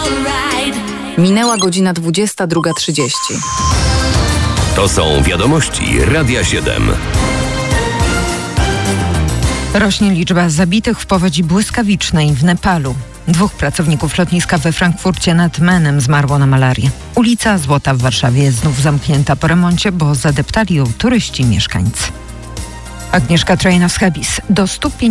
Minęła godzina 22:30. To są wiadomości Radia 7. Rośnie liczba zabitych w powodzi błyskawicznej w Nepalu. 2 pracowników lotniska we Frankfurcie nad Menem zmarło na malarię. Ulica Złota w Warszawie jest znów zamknięta po remoncie, bo zadeptali ją turyści i mieszkańcy. Agnieszka Trojnowska-Bis. Do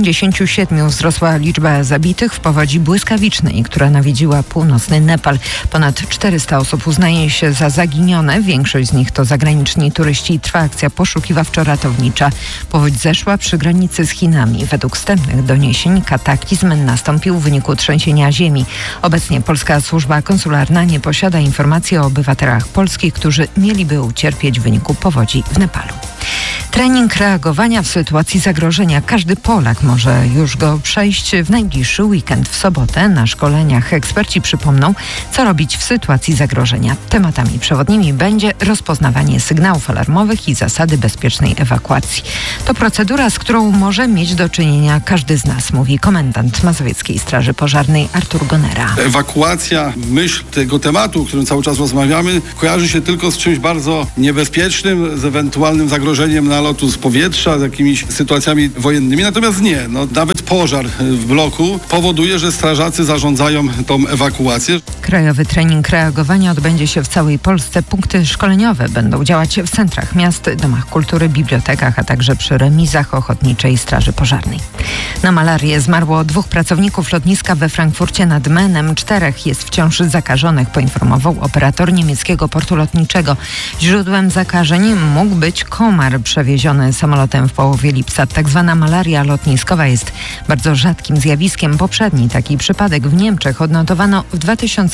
157 wzrosła liczba zabitych w powodzi błyskawicznej, która nawiedziła północny Nepal. Ponad 400 osób uznaje się za zaginione. Większość z nich to zagraniczni turyści. Trwa akcja poszukiwawczo-ratownicza. Powódź zeszła przy granicy z Chinami. Według wstępnych doniesień kataklizm nastąpił w wyniku trzęsienia ziemi. Obecnie polska służba konsularna nie posiada informacji o obywatelach polskich, którzy mieliby ucierpieć w wyniku powodzi w Nepalu. Trening reagowania w sytuacji zagrożenia. Każdy Polak może już go przejść w najbliższy weekend. W sobotę na szkoleniach eksperci przypomną, co robić w sytuacji zagrożenia. Tematami przewodnimi będzie rozpoznawanie sygnałów alarmowych i zasady bezpiecznej ewakuacji. To procedura, z którą może mieć do czynienia każdy z nas, mówi komendant Mazowieckiej Straży Pożarnej Artur Gonera. Ewakuacja, myśl tego tematu, o którym cały czas rozmawiamy, kojarzy się tylko z czymś bardzo niebezpiecznym, z ewentualnym zagrożeniem nalotu z powietrza, z jakimiś sytuacjami wojennymi. Natomiast nie. Nawet pożar w bloku powoduje, że strażacy zarządzają tą ewakuację. Krajowy trening reagowania odbędzie się w całej Polsce. Punkty szkoleniowe będą działać w centrach miast, domach kultury, bibliotekach, a także przy remizach Ochotniczej Straży Pożarnej. Na malarię zmarło 2 pracowników lotniska we Frankfurcie nad Menem. 4 jest wciąż zakażonych, poinformował operator niemieckiego portu lotniczego. Źródłem zakażeń mógł być komar przewieziony samolotem w połowie lipca. Tak zwana malaria lotniskowa jest bardzo rzadkim zjawiskiem. Poprzedni taki przypadek w Niemczech odnotowano w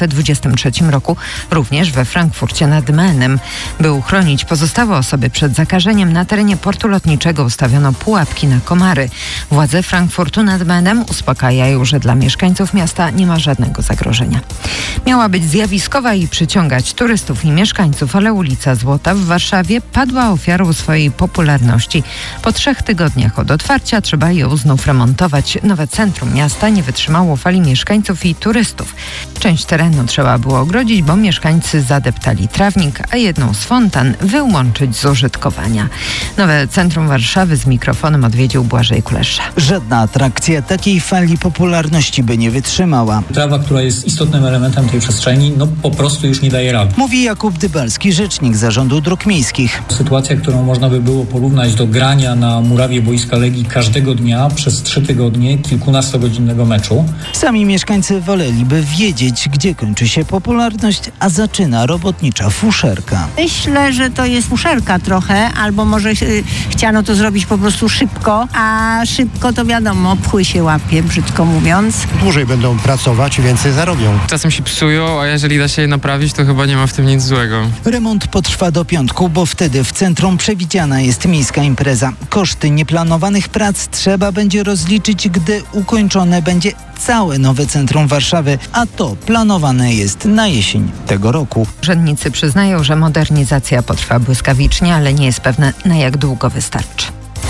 2023 roku, również we Frankfurcie nad Menem. By uchronić pozostałe osoby przed zakażeniem, na terenie portu lotniczego ustawiono pułapki na komary. Władze Frankfurtu nad Menem uspokajają, że dla mieszkańców miasta nie ma żadnego zagrożenia. Miała być zjawiskowa i przyciągać turystów i mieszkańców, ale ulica Złota w Warszawie padła ofiarą swojej popularności. Po 3 tygodniach od otwarcia trzeba ją znów remontować. Nowe centrum miasta nie wytrzymało fali mieszkańców i turystów. Część terenu trzeba było ogrodzić, bo mieszkańcy zadeptali trawnik, a jedną z fontan wyłączyć z użytkowania. Nowe centrum Warszawy z mikrofonem odwiedził Błażej Kulesza. Żadna atrakcja takiej fali popularności by nie wytrzymała. Trawa, która jest istotnym elementem tej przestrzeni, po prostu już nie daje rady. Mówi Jakub Dybalski, rzecznik Zarządu Dróg Miejskich. Sytuacja, którą można by było porównać do grania na murawie boiska Legii każdego dnia przez 3 tygodnie kilkunastogodzinnego meczu. Sami mieszkańcy woleliby wiedzieć, gdzie kończy się popularność, a zaczyna robotnicza fuszerka. Myślę, że to jest fuszerka trochę, albo może chciano to zrobić po prostu szybko, a szybko to wiadomo, pchły się łapie, brzydko mówiąc. Dłużej będą pracować, więcej zarobią. Czasem się psują, a jeżeli da się je naprawić, to chyba nie ma w tym nic złego. Remont potrwa do piątku, bo wtedy w centrum przewidziana jest miejska impreza. Koszty nieplanowanych prac trzeba będzie rozliczyć, gdy ukończone będzie całe nowe centrum Warszawy, a to planowane jest na jesień tego roku. Urzędnicy przyznają, że modernizacja potrwa błyskawicznie, ale nie jest pewne, na jak długo wystarczy.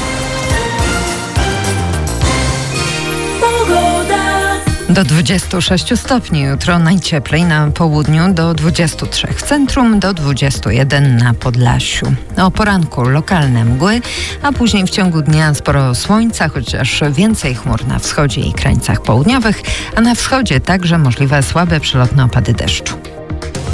Do 26 stopni jutro, najcieplej na południu, do 23 w centrum, do 21 na Podlasiu. O poranku lokalne mgły, a później w ciągu dnia sporo słońca, chociaż więcej chmur na wschodzie i krańcach południowych, a na wschodzie także możliwe słabe przelotne opady deszczu.